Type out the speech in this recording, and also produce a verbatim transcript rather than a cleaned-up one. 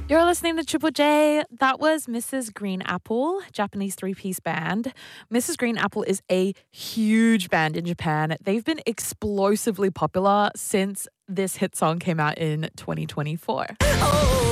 You're listening to Triple J. That was Missus Green Apple, Japanese three-piece band. Missus Green Apple is a huge band in Japan. They've been explosively popular since this hit song came out in twenty twenty-four.